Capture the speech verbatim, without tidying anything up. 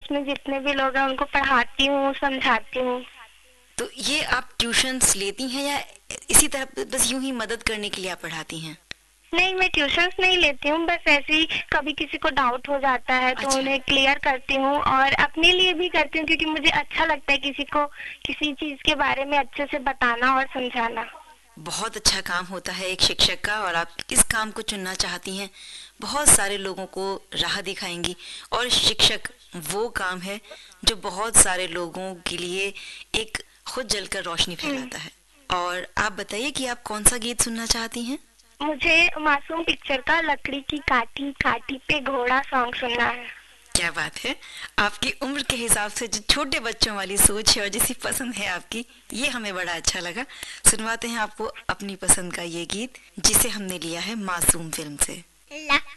आसपास में जितने भी लोग हैं उनको पढ़ाती हूँ, समझाती हूँ। तो ये आप ट्यूशंस लेती हैं या इसी तरह बस यूं ही मदद करने के लिए आप पढ़ाती हैं? नहीं, मैं ट्यूशंस नहीं लेती हूँ, बस ऐसे ही कभी किसी को डाउट हो जाता है तो अच्छा। उन्हें क्लियर करती हूँ और अपने लिए भी करती हूँ क्योंकि मुझे अच्छा लगता है किसी को किसी चीज के बारे में अच्छे से बताना और समझाना। बहुत अच्छा काम होता है एक शिक्षक का, और आप इस काम को चुनना चाहती हैं, बहुत सारे लोगों को राह दिखाएंगी। और शिक्षक वो काम है जो बहुत सारे लोगों के लिए एक खुद जलकर रोशनी हम्म, फैलाता है। और आप बताइए कि आप कौन सा गीत सुनना चाहती हैं? मुझे मासूम पिक्चर का लकड़ी की काठी काठी पे घोड़ा सॉन्ग सुनना है। क्या बात है! आपकी उम्र के हिसाब से जो छोटे बच्चों वाली सोच है और जैसी पसंद है आपकी, ये हमें बड़ा अच्छा लगा। सुनवाते हैं आपको अपनी पसंद का ये गीत, जिसे हमने लिया है मासूम फिल्म से।